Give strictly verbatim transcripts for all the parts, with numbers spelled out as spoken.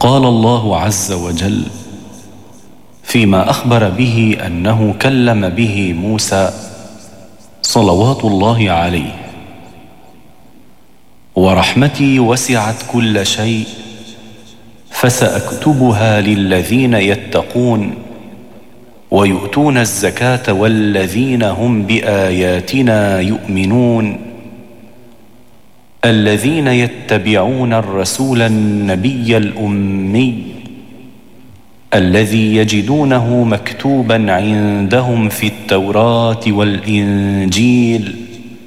قال الله عز وجل فيما أخبر به أنه كلم به موسى صلوات الله عليه: ورحمتي وسعت كل شيء فسأكتبها للذين يتقون ويؤتون الزكاة والذين هم بآياتنا يؤمنون الذين يتبعون الرسول النبي الأمي الذي يجدونه مكتوبا عندهم في التوراة والإنجيل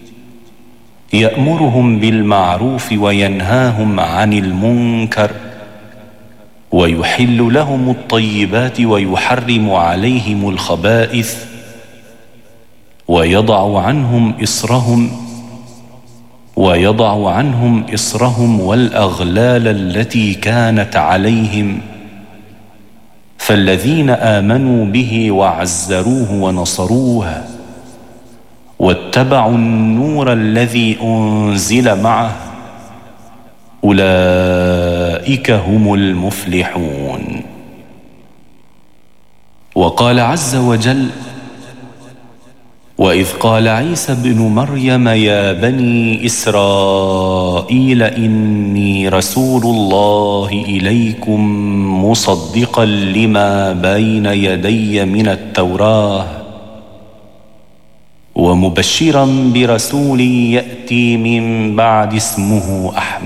يأمرهم بالمعروف وينهاهم عن المنكر ويحل لهم الطيبات ويحرم عليهم الخبائث ويضع عنهم إصرهم ويضع عنهم إصرهم والأغلال التي كانت عليهم فالذين آمنوا به وعزروه ونصروه واتبعوا النور الذي أنزل معه أولئك هم المفلحون. وقال عز وجل: وإذ قال عيسى ابن مريم يا بني إسرائيل إني رسول الله إليكم مصدقا لما بين يدي من التوراة ومبشرا برسول يأتي من بعد اسمه أحمد